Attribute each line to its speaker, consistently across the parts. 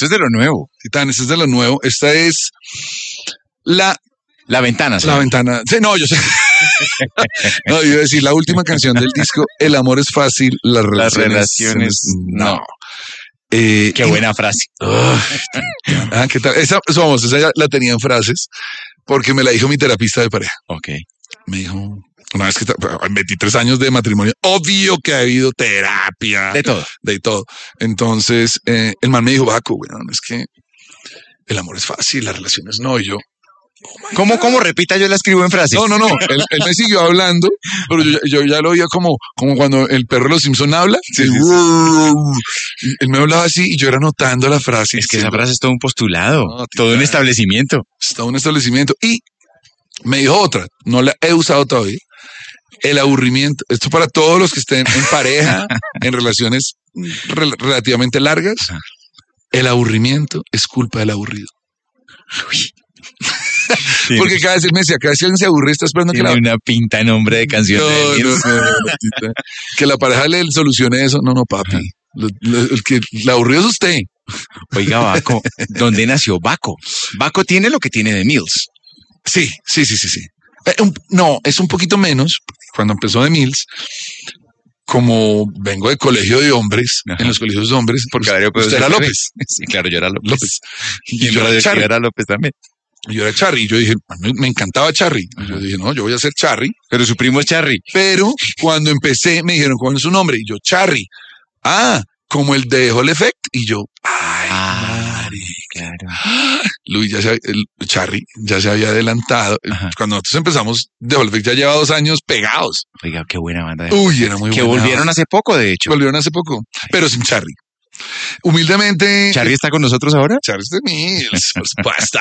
Speaker 1: esto es de lo nuevo.
Speaker 2: Titán, esta es de lo nuevo. Esta es la
Speaker 1: ventana.
Speaker 2: La ventana. Sí, no, yo sé. No, iba a decir la última canción del disco. El amor es fácil, las relaciones no.
Speaker 1: Qué buena frase.
Speaker 2: ¿Qué tal? Esa ya la tenía en frases porque me la dijo mi terapista de pareja.
Speaker 1: Ok.
Speaker 2: Me dijo, una vez que en 23 años de matrimonio, obvio que ha habido terapia. De todo. Entonces, el man me dijo, Baco, bueno, es que el amor es fácil, las relaciones no. Y yo,
Speaker 1: ¿Cómo repita? Yo la escribo en frases.
Speaker 2: No. Él me siguió hablando, pero yo ya lo oía como cuando el perro de los Simpson habla.
Speaker 1: Sí.
Speaker 2: Y él me hablaba así y yo era anotando la frase.
Speaker 1: Es que esa frase es todo un postulado, todo un establecimiento.
Speaker 2: Es todo un establecimiento. Y me dijo otra, no la he usado todavía. El aburrimiento. Esto para todos los que estén en pareja, en relaciones relativamente largas. El aburrimiento es culpa del aburrido.
Speaker 1: Uy.
Speaker 2: Porque cada vez me decía, cada vez alguien se aburre, está esperando
Speaker 1: tiene
Speaker 2: que
Speaker 1: una pinta en nombre de canción.
Speaker 2: No, que la pareja le solucione eso. No, papi. El que la aburrido es usted.
Speaker 1: Oiga, Baco, ¿dónde nació Baco? Baco tiene lo que tiene de Mills.
Speaker 2: Sí. No, es un poquito menos. Cuando empezó de Mills, como vengo de colegio de hombres, en los colegios de hombres, porque usted era López.
Speaker 1: Sí, claro, yo era López.
Speaker 2: Y yo
Speaker 1: era López también.
Speaker 2: Yo era Charry, y yo dije, me encantaba Charry. Yo dije, no, yo voy a ser Charry.
Speaker 1: Pero su primo es Charry.
Speaker 2: Pero cuando empecé, me dijeron, ¿cuál es su nombre? Y yo, Charry. Como el de Hall Effect. Y yo,
Speaker 1: claro.
Speaker 2: Luis Charry ya se había adelantado. Cuando nosotros empezamos, The Hall Effect ya lleva 2 años pegados.
Speaker 1: Oiga, qué buena banda.
Speaker 2: Uy, era muy buena.
Speaker 1: Que volvieron hace poco, de hecho.
Speaker 2: Volvieron hace poco, pero sin Charry. Humildemente.
Speaker 1: ¿Charry está con nosotros ahora?
Speaker 2: Charry es de Mills, por supuesto.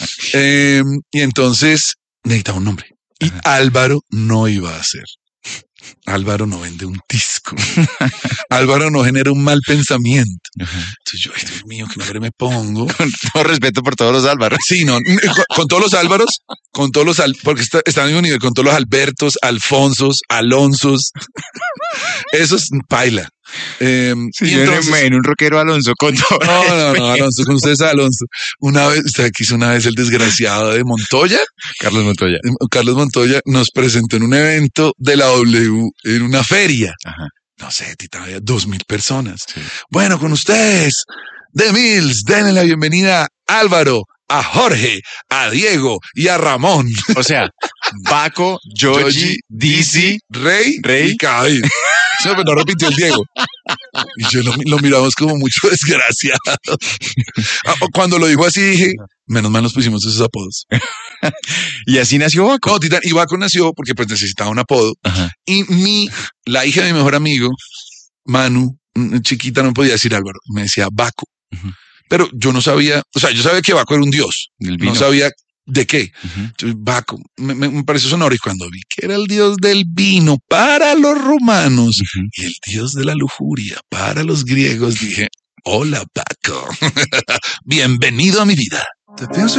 Speaker 2: Y entonces necesitaba un nombre. Y Álvaro no iba a ser. Álvaro no vende un disco. Álvaro no genera un mal pensamiento. Entonces yo, Dios mío, ¿qué nombre me pongo?
Speaker 1: Con todo respeto por todos los Álvaros.
Speaker 2: Sí, no, con todos los Álvaros, porque está al mismo nivel, con todos los Albertos, Alfonsos, Alonsos. Eso es paila.
Speaker 1: Y entonces, en un rockero Alonso con todo.
Speaker 2: No, Alonso, con ustedes Alonso. Una vez, usted quiso una vez el desgraciado de Montoya.
Speaker 1: Carlos
Speaker 2: Montoya nos presentó en un evento de la W en una feria. No sé, Tita, había 2,000 personas. Sí. Bueno, con ustedes, The Mills, denle la bienvenida a Álvaro, a Jorge, a Diego y a Ramón.
Speaker 1: O sea, Baco, Yogi, Dizzy,
Speaker 2: Rey y Cabil. No repitió el Diego. Y yo lo miramos como mucho desgraciado. Cuando lo dijo así dije, menos mal nos pusimos esos apodos.
Speaker 1: Y así nació Baco.
Speaker 2: No, Titán, y Baco nació porque pues necesitaba un apodo. Y la hija de mi mejor amigo, Manu, chiquita, no podía decir Álvaro, me decía Baco. Pero yo no sabía, o sea, yo sabía que Baco era un dios. No sabía de qué. Entonces, Baco, me pareció sonoro. Y cuando vi que era el dios del vino para los romanos y el dios de la lujuria para los griegos, dije, hola Baco, bienvenido a mi vida. Te pienso